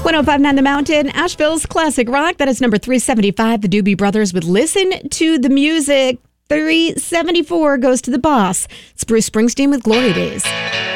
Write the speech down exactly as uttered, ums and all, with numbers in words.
oh five point nine The Mountain, Asheville's classic rock. That is number three seventy-five. The Doobie Brothers with Listen to the Music. three seventy-four goes to The Boss. It's Bruce Springsteen with Glory Days.